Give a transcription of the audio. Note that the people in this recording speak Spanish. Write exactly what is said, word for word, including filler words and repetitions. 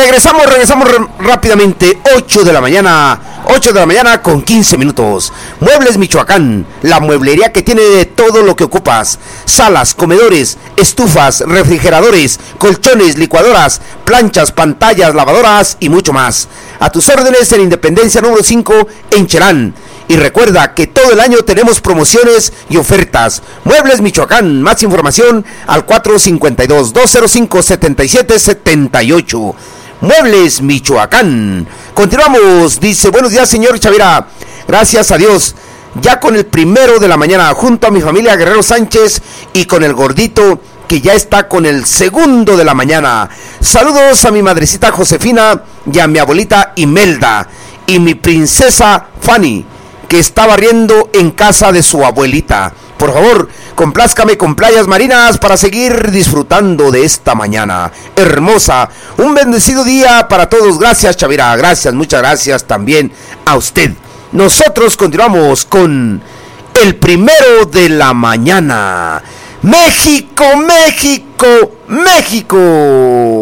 Regresamos, regresamos r- rápidamente. ocho de la mañana. ocho de la mañana con quince minutos. Muebles Michoacán. La mueblería que tiene de todo lo que ocupas. Salas, comedores, estufas, refrigeradores, colchones, licuadoras, planchas, pantallas, lavadoras y mucho más. A tus órdenes en Independencia número cinco en Chelán. Y recuerda que todo el año tenemos promociones y ofertas. Muebles Michoacán. Más información al cuatro cinco dos, dos cero cinco, siete siete siete ocho. Muebles Michoacán. Continuamos. Dice, buenos días, señor Chavira. Gracias a Dios. Ya con el primero de la mañana, junto a mi familia Guerrero Sánchez y con el gordito que ya está con el segundo de la mañana. Saludos a mi madrecita Josefina y a mi abuelita Imelda y mi princesa Fanny, que está barriendo en casa de su abuelita. Por favor, complázcame con Playas Marinas para seguir disfrutando de esta mañana hermosa. Un bendecido día para todos. Gracias, Chavira. Gracias, muchas gracias también a usted. Nosotros continuamos con el primero de la mañana. México, México, México.